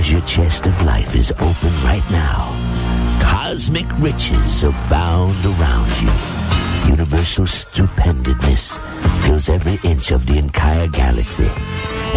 treasure chest of life is open right now. Cosmic riches abound around you. Universal stupendous fills every inch of the entire galaxy.